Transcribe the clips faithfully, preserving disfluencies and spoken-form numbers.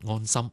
安心。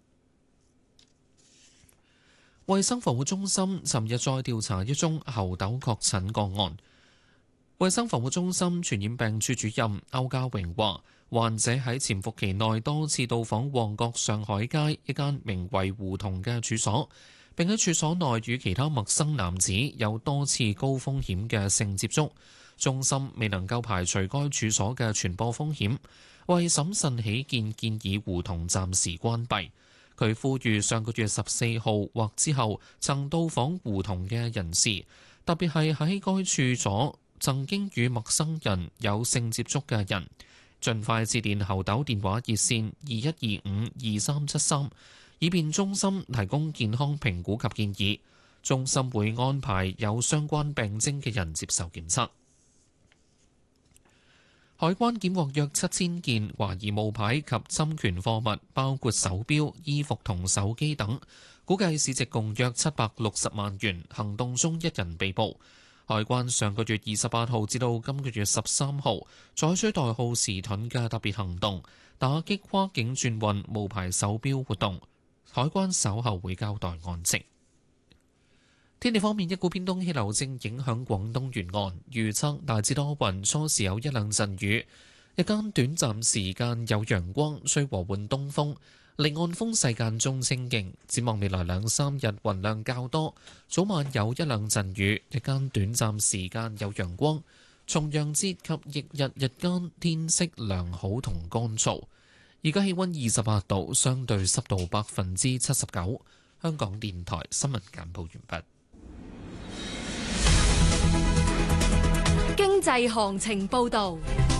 衛生防護中心尋日再調查一宗猴痘確診個案。衛生防護中心傳染病處主任歐家榮話，患者喺潛伏期內多次到訪旺角上海街一間名為胡同嘅處所，並喺處所內與其他陌生男子有多次高風險嘅性接觸。中心未能夠排除該處所嘅傳播風險，為審慎起見，建議胡同暫時關閉。佢呼籲上個月十四號或之後曾到訪胡同嘅人士，特別係喺該處所曾經與陌生人有性接觸嘅人，盡快致電猴痘電話熱線二一二五二三七三，以便中心提供健康評估及建議。中心會安排有相關病徵嘅人接受檢測。海關檢獲約七千件懷疑冒牌及侵權貨物，包括手錶、衣服同手機等，估計市值共約七百六十萬元。行動中一人被捕。海關上個月二十八號至到今個月十三號採取代號時盾嘅特別行動，打擊跨境轉運冒牌手錶活動。海關稍後會交代案情。天氣方面，一股偏東氣流正影響廣東沿岸，預測大致多雲，初時有一兩陣雨，日間短暫時間有陽光，吹和緩東風，離岸風勢間中清勁。展望未來兩三日雲量較多，早晚有一兩陣雨，日間短暫時間有陽光。重陽節及翌日日間天色良好同乾燥。而家氣溫二十八度，相對濕度百分之七十九。香港電台新聞簡報完畢。 經濟行情報導。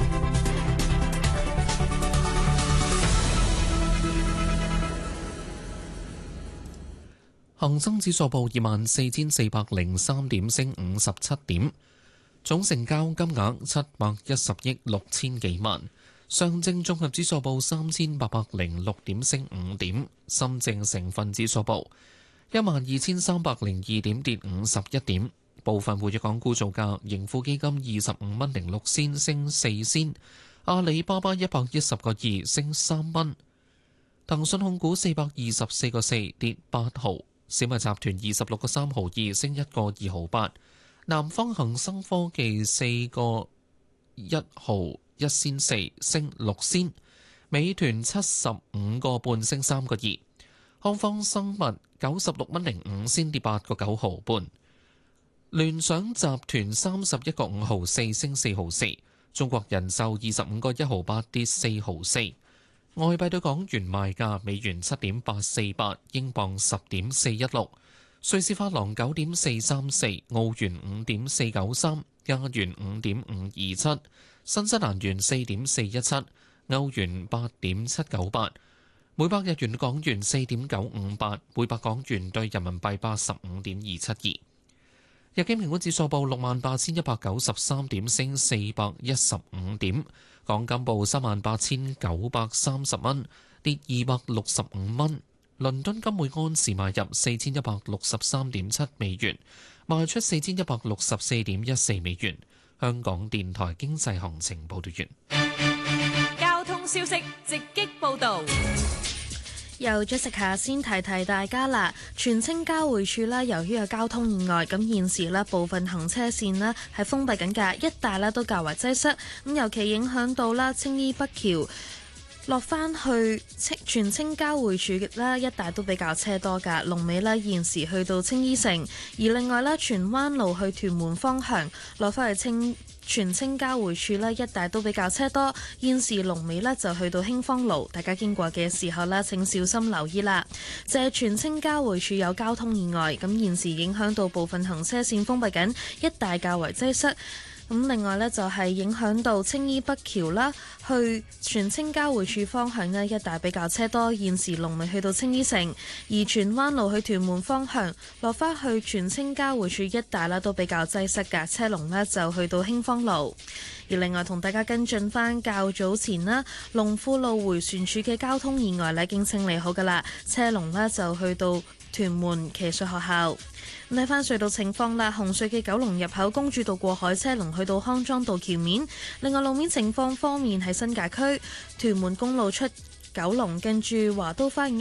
恒生指數報二萬四千四百零三點，升五十七點，總成交金額七百一十億六千幾萬。上證綜合指數報三千八百零六點，升五點。深證成分指數報一萬二千三百零二點，跌五十一點。部分活躍港股造價，盈富基金二十五蚊零六仙，升四仙；阿里巴巴一百一十個二，升三蚊；騰訊控股四百二十四個四，跌八毫；小米集團二十六個三毫二，升一個二毫八；南方恒生科技四個一毫一仙四，升六仙；美團七十五個半，升三個二；康方生物九十六蚊零五仙，跌八個九毫半。聯想集團三十一個五毫四，升四毫四；中國人壽二十五個一毫八，跌四毫四。外幣對港元賣價：美元七點八四八，英鎊十點四一六，瑞士法郎九點四三四，澳元五點四九三，加元五點五二七，新西蘭元四點四一七，歐元八點七九八，每百日元港元四點九五八，每百港元對人民幣八十五點二七二。日經平均指數報六萬八千一百九十三點，升四百一十五點。港金報三萬八千九百三十蚊，跌二百六十五蚊。倫敦金每安士買入四千一百六十三點七美元，賣出四千一百六十四點一四美元。香港電台經濟行情報道完。 交通消息直擊報導。 又再食下先提提大家啦，荃青交匯處呢，由於有交通意外，咁現時呢部分行車線呢係封閉緊㗎，一帶呢都較為擠塞，咁尤其影響到啦青衣北橋落翻去荃青交匯處呢一帶都比較車多㗎，龍尾呢現時去到青衣城，而另外呢荃灣路去屯門方向落翻去青荃青交匯處呢一帶都比較車多，現時龍尾呢就去到興芳路，大家經過嘅時候呢請小心留意啦。就係荃青交匯處有交通意外，咁現時影響到部分行車線封閉緊，一帶較為擠塞。咁另外呢，就係影響到青衣北橋啦，去荃青交匯處方向呢一帶比較車多，現時龍尾去到青衣城，而荃灣路去屯門方向落返去荃青交匯處一帶啦都比較擠塞㗎，車龍呢就去到興芳路。而另外同大家跟進返較早前啦，龍富路迴旋處嘅交通意外呢已經清理好㗎啦，車龍呢就去到屯門騎術學校。睇翻隧道情況啦，紅隧嘅九龍入口公主道過海車龍去到康莊道橋面。另外路面情況方面喺新界區屯門公路出九龍，跟住華都花園